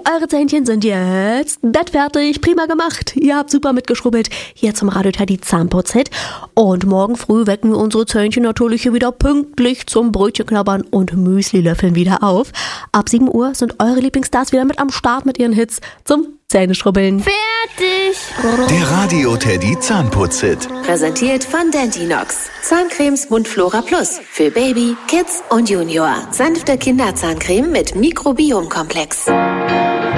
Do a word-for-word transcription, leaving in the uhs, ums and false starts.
eure Zähnchen sind jetzt bettfertig, prima gemacht. Ihr habt super mitgeschrubbelt. Hier zum Radio Teddy Zahnputz-Hit. Und morgen früh wecken wir unsere Zähnchen natürlich hier wieder pünktlich zum Brötchenknabbern und Müsli-Löffeln wieder auf. Ab sieben Uhr sind eure Lieblingsstars wieder mit am Start mit ihren Hits zum Zähneschrubbeln. Fertig! Der Radio Teddy Zahnputz-Hit. Präsentiert von Dentinox. Zahncremes Mundflora Plus. Für Baby, Kids und Junior. Sanfte Kinderzahncreme mit Mikrobiomkomplex.